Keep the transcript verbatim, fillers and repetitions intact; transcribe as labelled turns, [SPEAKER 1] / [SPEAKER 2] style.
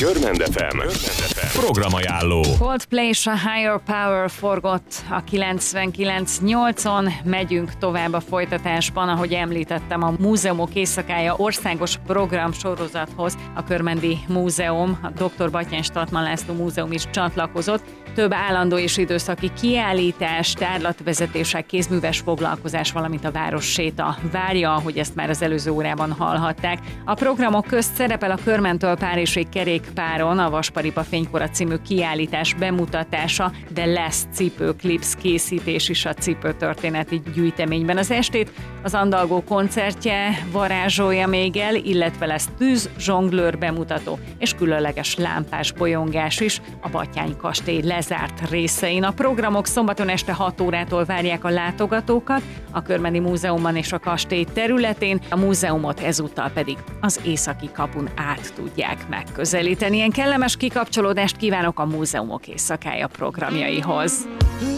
[SPEAKER 1] Körmend ef em programajánló.
[SPEAKER 2] Coldplay és a Higher Power forgott a kilencvenkilenc nyolcon. Megyünk tovább a folytatásban, ahogy említettem, a Múzeumok Éjszakája országos programsorozathoz a Körmendi Múzeum, a doktor Batthyány Statman László Múzeum is csatlakozott. Több állandó és időszaki kiállítás, tárlatvezetések, kézműves foglalkozás, valamint a városséta várja, ahogy ezt már az előző órában hallhatták. A programok közt szerepel a Körmentől Párizsig kerékpáron a Vasparipa Fénykora című kiállítás bemutatása, de lesz cipőklipsz készítés is a cipőtörténeti gyűjteményben. Az estét az Andalgó koncertje varázsolja még el, illetve lesz tűz, zsonglőr bemutató és különleges lámpás bolyongás is a Batthyány kastély lezárt részein. A programok szombaton este hat órától várják a látogatókat a Körmendi Múzeumban és a kastély területén, a múzeumot ezúttal pedig az északi kapun át tudják megközelíteni. Ilyen kellemes kikapcsolódást kívánok a Múzeumok Éjszakája programjaihoz.